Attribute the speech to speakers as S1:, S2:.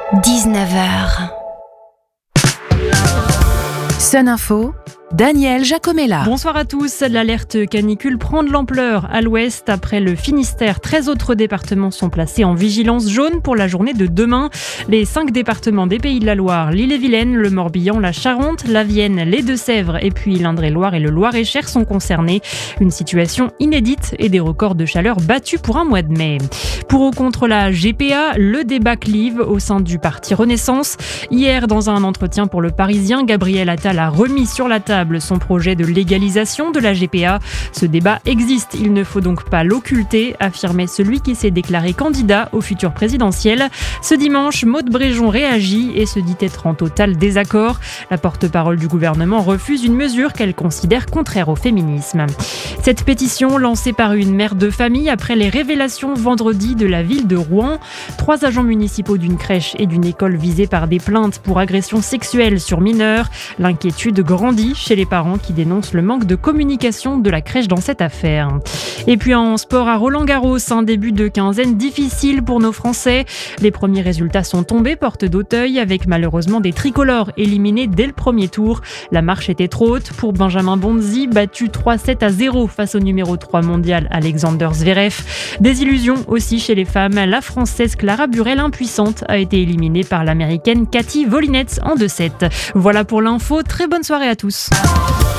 S1: 19h. Sun Info, Daniel Giacomella.
S2: Bonsoir à tous. L'alerte canicule prend de l'ampleur à l'ouest. Après le Finistère, 13 autres départements sont placés en vigilance jaune pour la journée de demain. Les 5 départements des Pays de la Loire, l'Ille-et-Vilaine, le Morbihan, la Charente, la Vienne, les Deux-Sèvres et puis l'Indre-et-Loire et le Loir-et-Cher sont concernés. Une situation inédite et des records de chaleur battus pour un mois de mai. Pour ou contre la GPA, le débat clive au sein du parti Renaissance. Hier, dans un entretien pour Le Parisien, Gabriel Attal a remis sur la table son projet de légalisation de la GPA. Ce débat existe, il ne faut donc pas l'occulter, affirmait celui qui s'est déclaré candidat au futur présidentiel. Ce dimanche, Maud Bréjon réagit et se dit être en total désaccord. La porte-parole du gouvernement refuse une mesure qu'elle considère contraire au féminisme. Cette pétition, lancée par une mère de famille après les révélations vendredi de la ville de Rouen. 3 agents municipaux d'une crèche et d'une école visés par des plaintes pour agression sexuelle sur mineurs. L'inquiétude grandit chez les parents qui dénoncent le manque de communication de la crèche dans cette affaire. Et puis en sport à Roland-Garros, un début de quinzaine difficile pour nos Français. Les premiers résultats sont tombés porte d'Auteuil avec malheureusement des tricolores éliminés dès le premier tour. La marche était trop haute pour Benjamin Bonzi, battu 3-7-0 face au numéro 3 mondial Alexander Zverev. Désillusion aussi chez les femmes. La Française Clara Burel, impuissante, a été éliminée par l'Américaine Cathy Volinets en 2-7. Voilà pour l'info. Très bonne soirée à tous.